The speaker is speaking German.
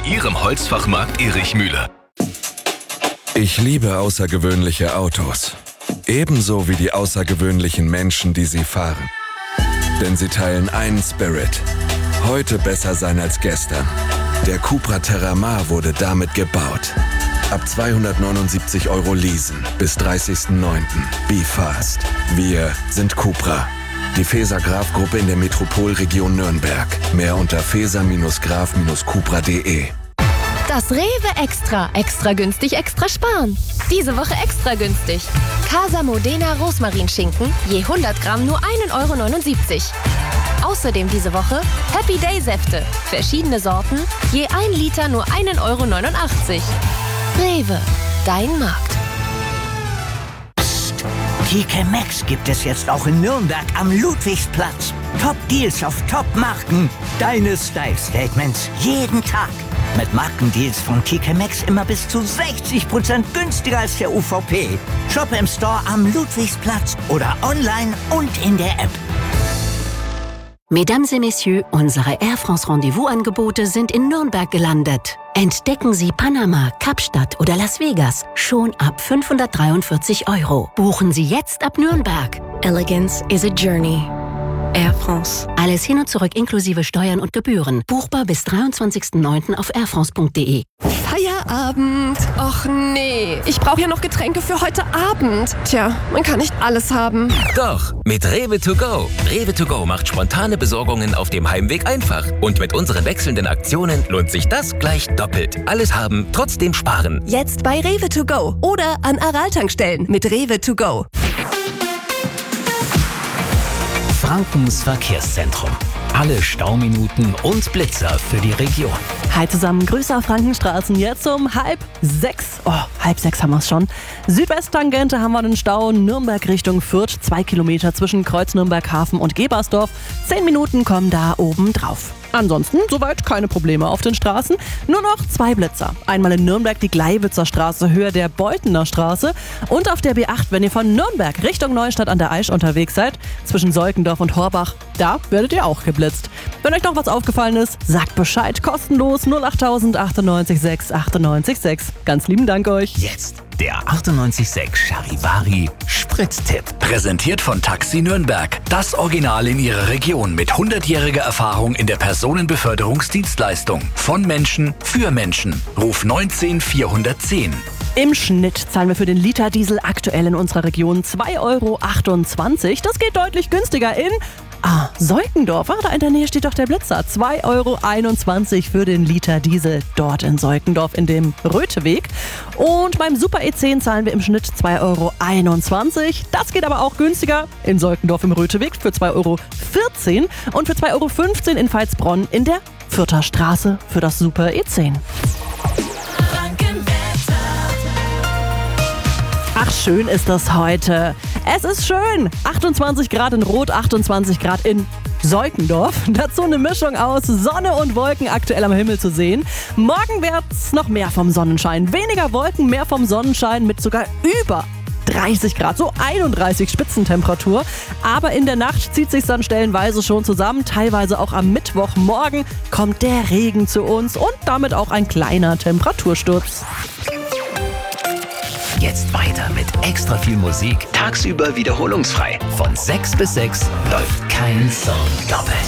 Ihrem Holzfachmarkt Erichmühle. Ich liebe außergewöhnliche Autos. Ebenso wie die außergewöhnlichen Menschen, die sie fahren. Denn sie teilen einen Spirit. Heute besser sein als gestern. Der Cupra Terramar wurde damit gebaut. Ab 279 € leasen bis 30.09. Be fast. Wir sind Cupra. Die Feser-Graf-Gruppe in der Metropolregion Nürnberg. Mehr unter feser-graf-cupra.de. Das Rewe Extra. Extra günstig, extra sparen. Diese Woche extra günstig. Casa Modena Rosmarinschinken, je 100 Gramm nur 1,79 €. Außerdem diese Woche Happy Day Säfte. Verschiedene Sorten, je 1 Liter nur 1,89 €. Rewe, dein Markt. TK Maxx gibt es jetzt auch in Nürnberg am Ludwigsplatz. Top-Deals auf Top-Marken. Deine Style-Statements jeden Tag. Mit Markendeals von TK Maxx immer bis zu 60% günstiger als der UVP. Shop im Store am Ludwigsplatz oder online und in der App. Mesdames et Messieurs, unsere Air France Rendezvous-Angebote sind in Nürnberg gelandet. Entdecken Sie Panama, Kapstadt oder Las Vegas schon ab 543 €. Buchen Sie jetzt ab Nürnberg. Elegance is a journey. Air France. Alles hin und zurück inklusive Steuern und Gebühren. Buchbar bis 23.09. auf airfrance.de. Feierabend. Och nee, ich brauche ja noch Getränke für heute Abend. Tja, man kann nicht alles haben. Doch, mit Rewe to go. Rewe to go macht spontane Besorgungen auf dem Heimweg einfach. Und mit unseren wechselnden Aktionen lohnt sich das gleich doppelt. Alles haben, trotzdem sparen. Jetzt bei Rewe to go oder an Aral-Tankstellen mit Rewe to go. Frankens Verkehrszentrum. Alle Stauminuten und Blitzer für die Region. Hi zusammen, Grüße auf Frankenstraßen. Jetzt um 5:30. Oh, 5:30 haben wir es schon. Südwesttangente haben wir einen Stau. Nürnberg Richtung Fürth. 2 Kilometer zwischen Kreuz Nürnberg Hafen und Gebersdorf. 10 Minuten kommen da oben drauf. Ansonsten soweit keine Probleme auf den Straßen. Nur noch 2 Blitzer. Einmal in Nürnberg die Gleiwitzer Straße, Höhe der Beutener Straße. Und auf der B8, wenn ihr von Nürnberg Richtung Neustadt an der Aisch unterwegs seid, zwischen Solkendorf und Horbach, da werdet ihr auch geblitzt. Wenn euch noch was aufgefallen ist, sagt Bescheid. Kostenlos 08000 98 6 98 6. Ganz lieben Dank euch. Jetzt der 98.6 Charivari Sprittipp. Präsentiert von Taxi Nürnberg. Das Original in Ihrer Region mit 100-jähriger Erfahrung in der Personenbeförderungsdienstleistung. Von Menschen für Menschen. Ruf 19 410. Im Schnitt zahlen wir für den Liter Diesel aktuell in unserer Region 2,28 €. Das geht deutlich günstiger in Solkendorf. Da in der Nähe steht doch der Blitzer. 2,21 € für den Liter Diesel dort in Solkendorf in dem Röteweg. Und beim Super E10 zahlen wir im Schnitt 2,21 €. Das geht aber auch günstiger in Solkendorf im Röteweg für 2,14 € und für 2,15 € in Veitsbronn in der Fürther Straße für das Super E10. Ach, schön ist das heute. Es ist schön. 28 Grad in Rot, 28 Grad in Solkendorf. Dazu eine Mischung aus Sonne und Wolken aktuell am Himmel zu sehen. Morgen wird's noch mehr vom Sonnenschein. Weniger Wolken, mehr vom Sonnenschein mit sogar über 30 Grad, so 31 Spitzentemperatur. Aber in der Nacht zieht sich's dann stellenweise schon zusammen. Teilweise auch am Mittwochmorgen kommt der Regen zu uns und damit auch ein kleiner Temperatursturz. Jetzt weiter mit extra viel Musik. Tagsüber wiederholungsfrei. Von 6 bis 6 läuft kein Song doppelt.